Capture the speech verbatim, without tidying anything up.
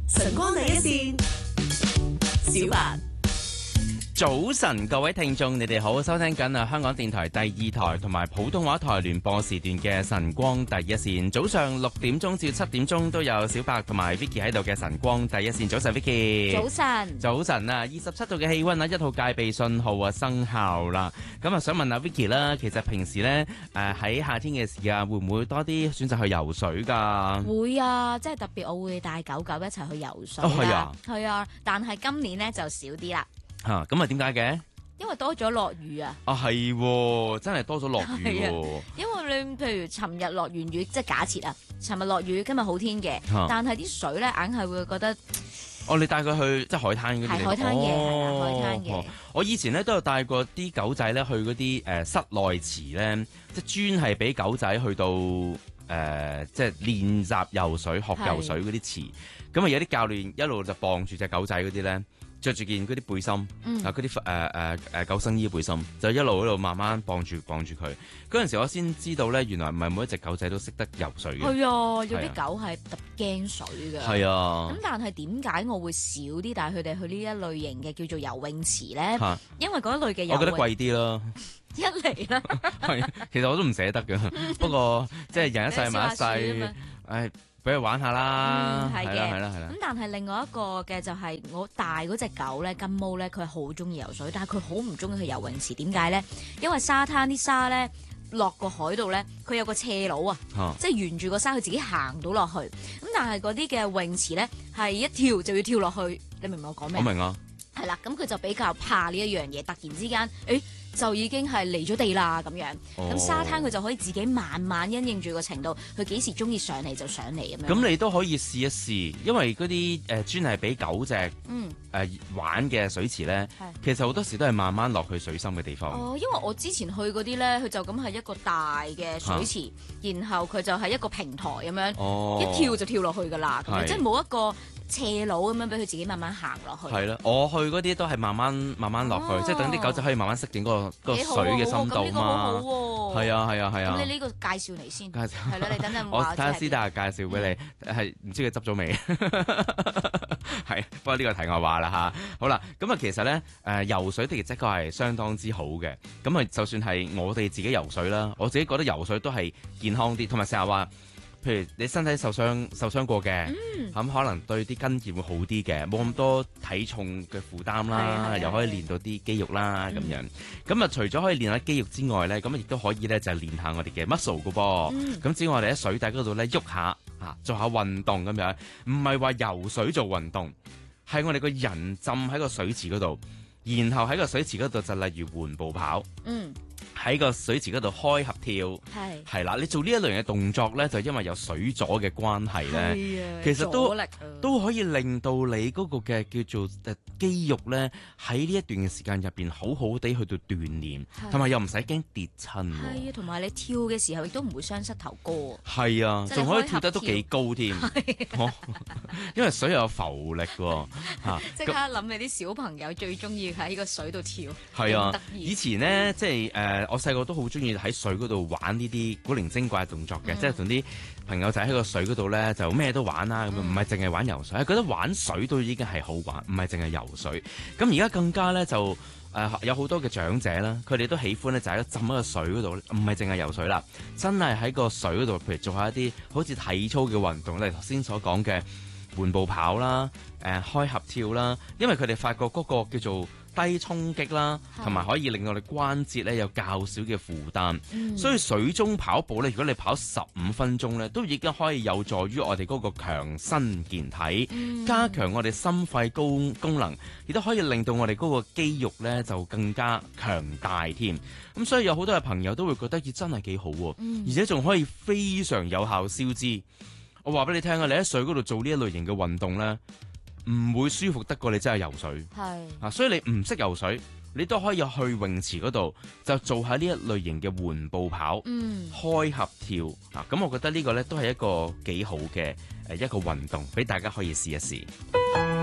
晨光第一線，小白。 早晨，各位聽眾，你哋好，收聽緊啊香港電台第二台同埋普通話台聯播時段嘅晨光第一線。早上六點鐘至七點鐘都有小白同埋 Vicky 喺度嘅晨光第一線。早晨 Vicky， 早晨， 早晨啊，二十七度嘅氣溫啊，一號戒備信號啊生效啦。咁啊，想問下 Vicky 啦，其實平時咧誒喺夏天嘅時間會唔會多啲選擇去游水噶？ 會啊，即係特別我會帶狗狗一齊去游水啦。 哦係啊， 係啊，但係今年咧就少啲啦。 吓咁啊？點解嘅？ 因為多咗落雨啊！ 啊係喎，真係多咗落雨喎。 因為你譬如尋日落完雨，即係假設啊，尋日落雨，今日好天嘅， 啊但係啲水咧硬係會覺得哦，你帶佢去即係海灘嗰啲地方。 係海灘嘅，係啦，海灘嘅。 哦我以前咧都有帶過啲狗仔咧去嗰啲誒室內池咧，即係專係俾狗仔去到誒、呃、即係練習游水、學游水嗰啲池。咁啊有啲教練一路就傍住隻狗仔嗰啲咧。着住件嗰啲背心， 嗯、 啊嗰啲誒誒誒救生衣背心，就一路喺度慢慢綁住綁住佢。嗰陣時我先知道咧，原來唔係每一隻狗仔都識得游水嘅。 係啊，有啲狗係特驚水㗎。 係啊。 咁但係點解我會少啲帶佢哋去呢一類型嘅叫做游泳池咧？ 啊、 因為嗰一類嘅游泳， 我覺得貴啲咯。 一嚟啦， 係，其實我都唔捨得㗎。不過即係人一世物一世，唉。俾佢玩下啦， 係嘅， 係啦係啦。 咁但係另外一個嘅就係我大嗰隻狗咧，金毛咧，佢係好中意游水，但係佢好唔中意去游泳池。點解咧？因為沙灘啲沙咧落個海度咧，佢有個斜路啊，即係沿住個沙佢自己行到落去。咁但係嗰啲嘅泳池咧係一跳就要跳落去，你明唔明我講咩？ 我明啊。 係啦，咁佢就比較怕呢一樣嘢，突然之間，誒。就已經係離咗地啦咁樣，咁、哦、沙灘佢就可以自己慢慢因應住個程度，佢幾時中意上嚟就上嚟咁樣。 咁你都可以試一試，因為嗰啲誒專係俾狗隻嗯誒、 呃、玩嘅水池咧，其實好多時都係慢慢落去水深嘅地方。 哦，因為我之前去嗰啲咧，佢就咁係一個大嘅水池，啊、然後佢就係一個平台咁樣，哦、一跳就跳落去㗎啦，即係冇一個斜路咁樣俾佢自己慢慢行落去。 係啦，我去嗰啲都係慢慢慢慢落去，哦、即係等啲狗仔可以慢慢適應嗰、嗰個。個水嘅深度嘛，係啊係啊係啊。 咁你呢個介紹嚟先， 介紹係啦，你等陣我睇下私底下介紹俾你，係唔知佢執咗未？係，不過呢個題外話啦吓。好啦，咁啊其實咧誒游水的而且確係相當之好嘅。咁啊就算係我哋自己游水啦，我自己覺得游水都係健康啲，同埋成日話。譬如你身體受傷受傷過嘅，咁、嗯、可能對啲筋腱會好啲嘅，冇咁多體重嘅負擔啦，又可以練到啲肌肉啦咁、嗯、樣。咁啊，除咗可以練下肌肉之外咧，咁亦都可以咧就係練下我哋嘅 muscle 噶噃。咁、嗯、只要我哋喺水底嗰度咧喐下嚇，做下運動咁樣，唔係話游水做運動，係我哋個人浸喺個水池嗰度，然後喺個水池嗰度就例如緩步跑。嗯。喺個水池嗰度開合跳，係係啦，你做呢一類型嘅動作咧，就因為有水阻嘅關係咧，啊、其實都、啊、都可以令到你嗰個嘅叫做誒肌肉咧喺呢一段嘅時間入邊好好地去到鍛煉，同埋、啊、又唔使驚跌親。係啊，同埋你跳嘅時候亦都唔會傷膝頭哥。 係啊，仲可以跳得都幾高添，哦、因為水又有浮力喎。嚇， 即刻諗起啲小朋友最中意喺個水度跳。 係啊，以前咧即係誒。呃我細個都好中意喺水嗰度玩呢啲古靈精怪嘅動作嘅，嗯、即係同啲朋友仔喺個水嗰度咧就咩都玩啦，咁唔係淨係玩游水，覺得玩水都已經係好玩，唔係淨係游水。咁而家更加咧就誒、呃、有好多嘅長者啦，佢哋都喜歡咧就喺浸喺個水嗰度，唔係淨係游水啦，真係喺個水嗰度，譬如做下一啲好似體操嘅運動，例如頭先所講嘅緩步跑啦、誒、呃、開合跳啦，因為佢哋發覺嗰個叫做低衝擊啦，同埋可以令到你關節咧有較少嘅負擔，嗯、所以水中跑步咧，如果你跑十五分鐘咧，都已經可以有助於我哋嗰個強身健體，嗯、加強我哋心肺功功能，亦都可以令到我哋嗰個肌肉咧就更加強大添。咁所以有好多嘅朋友都會覺得咦真係幾好喎，嗯、而且仲可以非常有效消脂。我話俾你聽啊，你喺水嗰度做呢一類型嘅運動咧，唔會舒服得過你真係游水，係啊，所以你唔識游水，你都可以去泳池嗰度就做下呢一類型嘅緩步跑，嗯，開合跳啊，咁我覺得呢個咧都係一個幾好嘅誒一個運動，俾大家可以試一試。